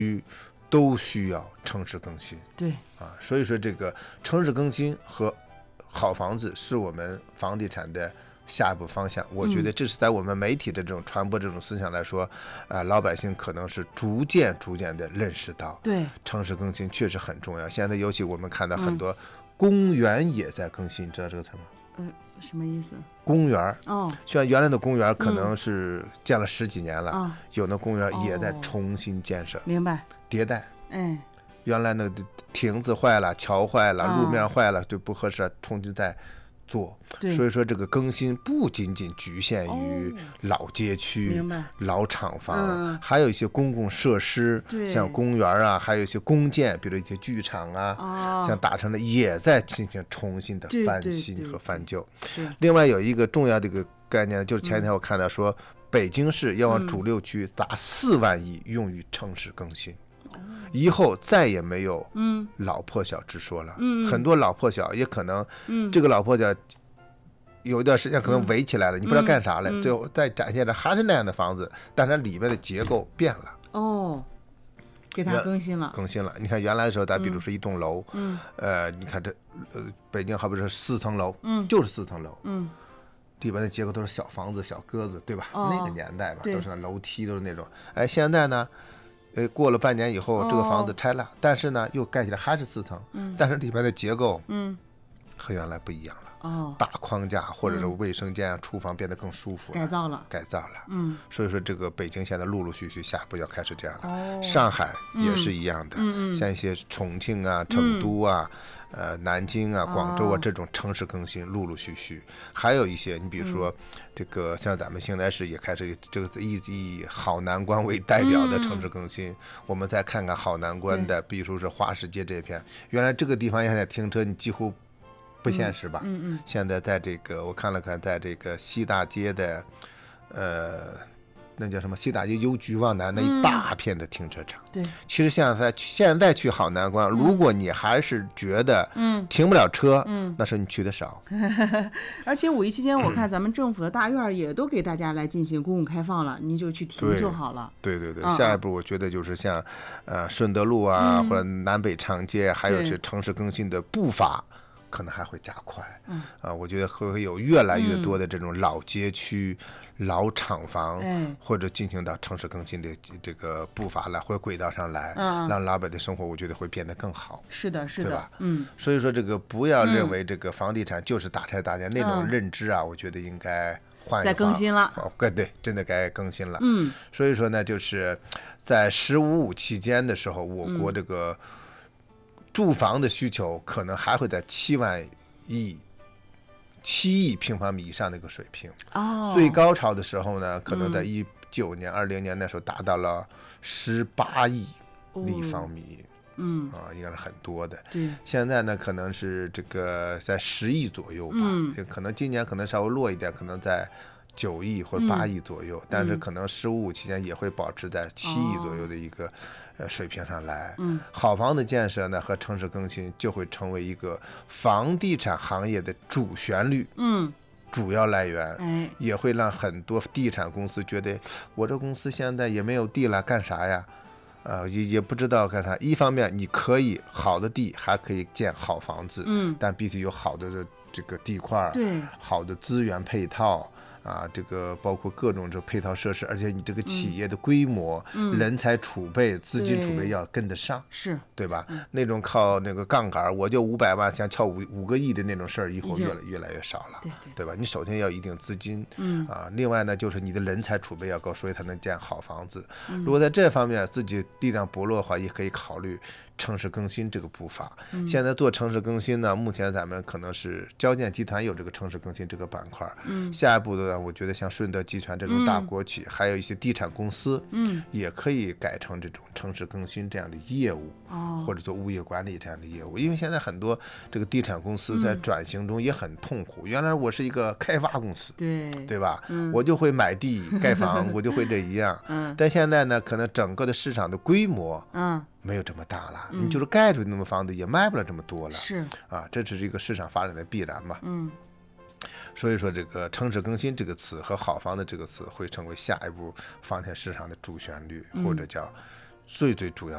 都需要城市更新。 对啊，所以说这个城市更新和好房子是我们房地产的下一步方向。我觉得这是在我们媒体的这种传播这种思想来说，老百姓可能是逐渐的认识到， 对， 城市更新确实很重要。现在尤其我们看到很多公园也在更新，你知道这个词吗？ 什么意思？ 公园像原来的公园可能是建了10几年了，有的公园也在重新建设， 明白？ 迭代。原来那个亭子坏了、桥坏了、路面坏了，就不合适，重新再做。所以说这个更新不仅仅局限于老街区、老厂房，还有一些公共设施，像公园啊，还有一些公建，比如一些剧场啊，像大城的也在进行重新的翻新和翻旧。另外有一个重要的一个概念，就是前天我看到说，北京市要往主流区砸4万亿用于城市更新。以后再也没有老破小之说了。很多老破小也可能，这个老破小有一段时间可能围起来了，你不知道干啥了，最后再展现的还是那样的房子，但是里面的结构变了。 给它更新了。 你看原来的时候，咱比如说一栋楼，你看这北京好比说4层楼，就是4层楼，里边的结构都是小房子、小鸽子，对吧？那个年代吧，都是楼梯，都是那种。现在呢？过了半年以后，这个房子拆了，但是呢，又盖起来还是4层，但是里面的结构，和原来不一样了。大框架或者是卫生间、厨房变得更舒服了，改造了。所以说这个北京现在陆陆续续下一步要开始这样了。上海也是一样的，像一些重庆啊、成都啊、南京啊、广州啊这种城市更新陆陆续续，还有一些你比如说这个像咱们邢台市也开始这个以好南关为代表的城市更新。我们再看看好南关的，比如说花市街这片，原来这个地方现在停车你几乎不现实吧？现在在这个我看了看，在这个西大街的那叫什么西大街邮局往南那一大片的停车场。其实现在去好南关，如果你还是觉得停不了车，那是你去的少。 而且5·1期间，我看咱们政府的大院也都给大家来进行公共开放了，你就去停就好了。 对，下一步我觉得就是像顺德路啊，或者南北长街，还有这城市更新的步伐可能还会加快。我觉得会有越来越多的这种老街区、老厂房，或者进行到城市更新的这个步伐来，或者轨道上来，让老百姓的生活，我觉得会变得更好。 是的， 对吧？所以说这个不要认为这个房地产就是大拆大建那种认知啊，我觉得应该换一换， 再更新了。 对，真的该更新了。所以说呢，就是在15·5期间的时候，我国这个住房的需求可能还会在7亿平方米以上的一个水平。最高潮的时候呢，可能在19年、20年那时候达到了18亿立方米。应该是很多的。现在呢，可能是这个在10亿左右吧。可能今年可能稍微弱一点，可能在9亿或者8亿左右，但是可能15期间也会保持在7亿左右的一个水平上来。好房子建设呢和城市更新就会成为一个房地产行业的主旋律。主要来源，也会让很多地产公司觉得，我这公司现在也没有地了，干啥呀？也不知道干啥。一方面，你可以好的地还可以建好房子，但必须有好的这个地块，好的资源配套。这个包括各种这配套设施，而且你这个企业的规模、人才储备、资金储备要跟得上，对吧？那种靠那个杠杆，我就500万想撬5个亿的那种事儿，以后越来越少了，对吧？你首先要一定资金，另外呢，就是你的人才储备要够，所以才能建好房子。如果在这方面自己力量薄弱的话，也可以考虑城市更新这个步伐。现在做城市更新呢，目前咱们可能是交建集团有这个城市更新这个板块，下一步的我觉得像顺德集团这种大国企，还有一些地产公司，也可以改成这种城市更新这样的业务，或者做物业管理这样的业务。因为现在很多这个地产公司在转型中也很痛苦。原来我是一个开发公司，对吧？我就会买地盖房，我就会这一样。但现在呢，可能整个的市场的规模，没有这么大了，你就是盖出去那么房子也卖不了这么多了，这只是一个市场发展的必然嘛。所以说这个城市更新这个词和好房子这个词会成为下一步房地产市场的主旋律，或者叫最主要